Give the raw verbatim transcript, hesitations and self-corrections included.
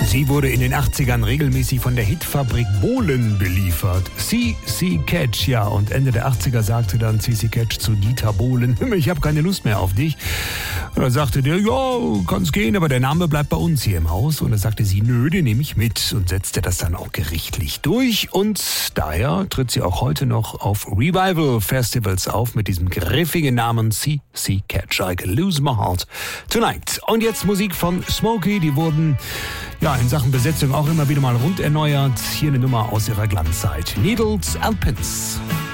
Sie wurde in den achtzigern regelmäßig von der Hitfabrik Bohlen beliefert. C C Catch, ja. Und Ende der achtziger sagte dann C C Catch zu Dieter Bohlen, ich habe keine Lust mehr auf dich. Und dann sagte der, ja, kann's gehen, aber der Name bleibt bei uns hier im Haus. Und dann sagte sie, nö, den nehme ich mit. Und setzte das dann auch gerichtlich durch. Und daher tritt sie auch heute noch auf Revival-Festivals auf mit diesem griffigen Namen C C Catch. I can lose my heart tonight. Und jetzt Musik von Smokey. Die wurden ja in Sachen Besetzung auch immer wieder mal rund erneuert. Hier eine Nummer aus ihrer Glanzzeit. Needles and Pins.